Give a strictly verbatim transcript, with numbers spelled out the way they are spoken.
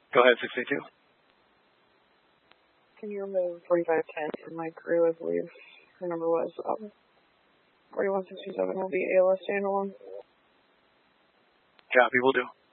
Go ahead, six eight two. Can you remove forty-five ten from my crew? I believe her number was um, forty-one sixty-seven will be A L S standalone. Copy, will do.